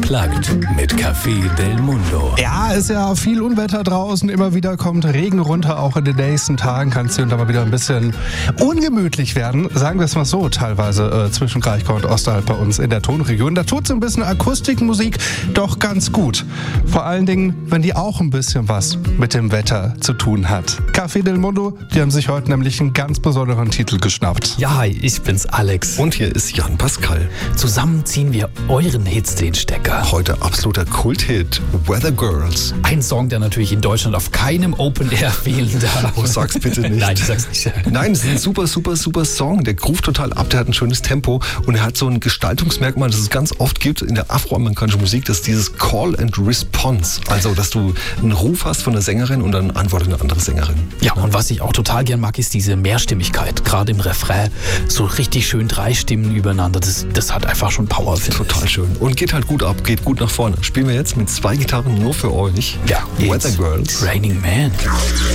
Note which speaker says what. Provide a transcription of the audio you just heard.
Speaker 1: Unplugged mit Café del Mundo.
Speaker 2: Ja, ist ja viel Unwetter draußen, immer wieder kommt Regen runter, auch in den nächsten Tagen kann es hier und da mal wieder ein bisschen ungemütlich werden, sagen wir es mal so, teilweise zwischen Kraichgau und Osterhalb bei uns in der Tonregion. Da tut so ein bisschen Akustikmusik doch ganz gut. Vor allen Dingen, wenn die auch ein bisschen was mit dem Wetter zu tun hat. Café del Mundo, die haben sich heute nämlich einen ganz besonderen Titel geschnappt.
Speaker 3: Ja, hi, ich bin's Alex.
Speaker 4: Und hier ist Jan Pascal.
Speaker 3: Zusammen ziehen wir euren Hits den Stecker.
Speaker 4: Heute absoluter Kulthit, Weather Girls.
Speaker 3: Ein Song, der natürlich in Deutschland auf keinem Open Air fehlen darf.
Speaker 4: Oh, sag's bitte nicht.
Speaker 3: Nein, ich sag's nicht.
Speaker 4: Nein, es ist ein super Song. Der groovt total ab, der hat ein schönes Tempo und er hat so ein Gestaltungsmerkmal, das es ganz oft gibt in der afroamerikanischen Musik, das ist dieses Call and Response. Also, dass du einen Ruf hast von einer Sängerin und dann antwortet eine andere Sängerin.
Speaker 3: Ja, und was ich auch total gern mag, ist diese Mehrstimmigkeit. Gerade im Refrain, so richtig schön 3 Stimmen übereinander. Das hat einfach schon Power, finde ich.
Speaker 4: Total schön. Und geht halt gut ab, geht gut nach vorne. Spielen wir jetzt mit 2 Gitarren nur für euch.
Speaker 3: Ja,
Speaker 4: Weather Girls.
Speaker 3: Raining Man.